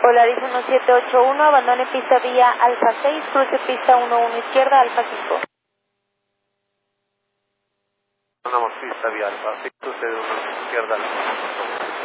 Polaris 1781, abandone pista vía Alfa 6, cruce pista 11 izquierda, Alfa 5. Andamos pista vía Alfa 6, cruce de 11 izquierda, Alfa 5.